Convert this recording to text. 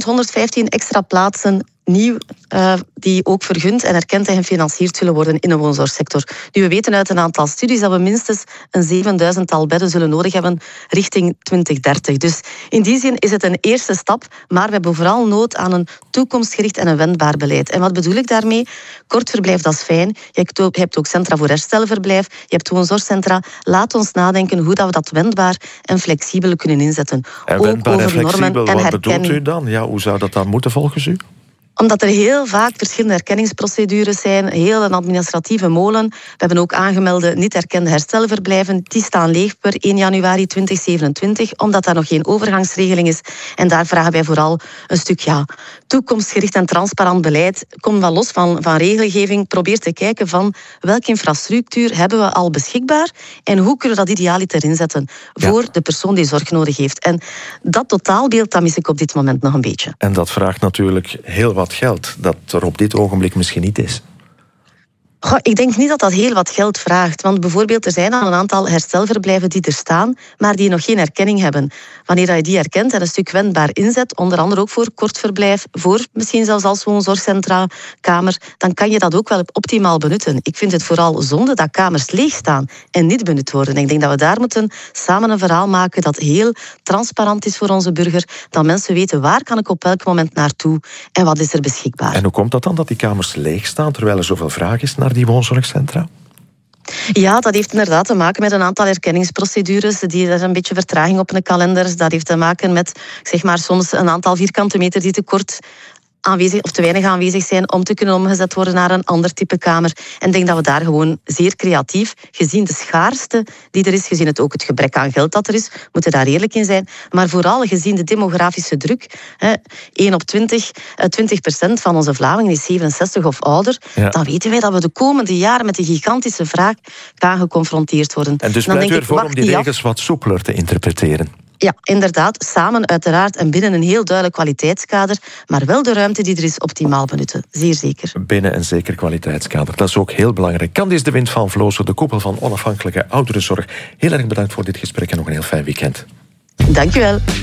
115 extra plaatsen nieuw, die ook vergund en erkend en gefinancierd zullen worden in de woonzorgsector. Nu, we weten uit een aantal studies dat we minstens een 7000-tal bedden zullen nodig hebben richting 2030. Dus in die zin is het een eerste stap, maar we hebben vooral nood aan een toekomstgericht en een wendbaar beleid. En wat bedoel ik daarmee? Kortverblijf, dat is fijn. Je hebt ook centra voor herstelverblijf, je hebt woonzorgcentra. Laat ons nadenken hoe dat we dat wendbaar en flexibel kunnen inzetten. En ook wendbaar over en flexibel, normen en wat herkenning. bedoelt u dan? Ja, hoe zou dat dan moeten volgens u? Omdat er heel vaak verschillende erkenningsprocedures zijn, heel een administratieve molen. We hebben ook aangemelde niet erkende herstelverblijven. Die staan leeg per 1 januari 2027, omdat daar nog geen overgangsregeling is. En daar vragen wij vooral een stuk toekomstgericht en transparant beleid. Kom wel los van regelgeving. Probeer te kijken van welke infrastructuur hebben we al beschikbaar en hoe kunnen we dat idealiter inzetten voor de persoon die zorg nodig heeft. En dat totaalbeeld, dat mis ik op dit moment nog een beetje. En dat vraagt natuurlijk heel wat geld dat er op dit ogenblik misschien niet is. Ik denk niet dat dat heel wat geld vraagt. Want bijvoorbeeld, er zijn al een aantal herstelverblijven die er staan, maar die nog geen erkenning hebben. Wanneer je die erkent en een stuk wendbaar inzet, onder andere ook voor kortverblijf, voor misschien zelfs als woonzorgcentra, kamer, dan kan je dat ook wel optimaal benutten. Ik vind het vooral zonde dat kamers leeg staan en niet benut worden. Ik denk dat we daar moeten samen een verhaal maken dat heel transparant is voor onze burger, dat mensen weten waar kan ik op welk moment naartoe en wat is er beschikbaar. En hoe komt dat dan dat die kamers leeg staan, terwijl er zoveel vraag is naar die woonzorgcentra? Ja, dat heeft inderdaad te maken met een aantal erkenningsprocedures. Er is een beetje vertraging op een kalender. Dat heeft te maken met, zeg maar, soms een aantal vierkante meter die te kort aanwezig of te weinig aanwezig zijn om te kunnen omgezet worden naar een ander type kamer. En ik denk dat we daar gewoon zeer creatief, gezien de schaarste die er is, gezien het ook het gebrek aan geld dat er is, moeten daar eerlijk in zijn, maar vooral gezien de demografische druk, 1 op 20, 20% van onze Vlamingen is 67 of ouder, dan weten wij dat we de komende jaren met een gigantische vraag gaan geconfronteerd worden. En dus pleit u ervoor om die regels wat soepeler te interpreteren? Ja, inderdaad. Samen uiteraard en binnen een heel duidelijk kwaliteitskader, maar wel de ruimte die er is optimaal benutten. Zeer zeker. Binnen een zeker kwaliteitskader. Dat is ook heel belangrijk. Candice de Wind van Vloosel, de koepel van onafhankelijke ouderenzorg. Heel erg bedankt voor dit gesprek en nog een heel fijn weekend. Dank u wel.